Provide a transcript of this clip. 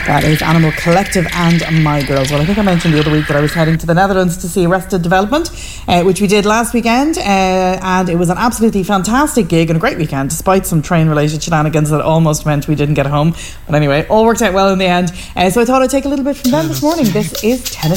That is Animal Collective and My Girls. Well, I think I mentioned the other week that I was heading to the Netherlands to see Arrested Development, which we did last weekend, and it was an absolutely fantastic gig and a great weekend, despite some train-related shenanigans that almost meant we didn't get home. But anyway, all worked out well in the end. So I thought I'd take a little bit from them this morning. This is Tennis